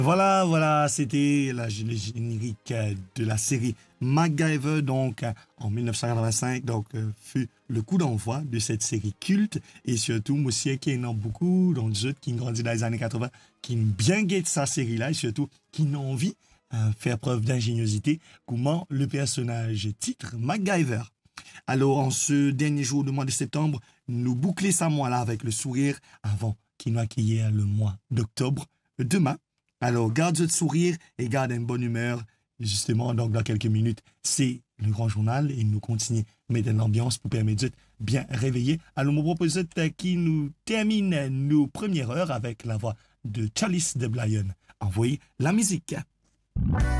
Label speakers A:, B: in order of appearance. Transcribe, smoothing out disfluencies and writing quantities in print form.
A: Voilà, c'était le générique de la série MacGyver, donc en 1985, fut le coup d'envoi de cette série culte, et surtout, monsieur, qui en a beaucoup dans les autres qui ont grandi dans les années 80, qui ont bien guetté sa série-là, et surtout, qui ont envie de faire preuve d'ingéniosité, comment le personnage titre MacGyver. Alors, en ce dernier jour du mois de septembre, nous bouclons ça mois-là avec le sourire avant qu'il nous accueille le mois d'octobre demain. Alors, garde votre sourire et garde une bonne humeur. Justement, donc, dans quelques minutes, c'est le grand journal et nous continuons à mettre l'ambiance pour permettre de bien réveiller. Alors, je propose qui nous termine nos premières heures avec la voix de Chalice de Blayon. Envoyez la musique.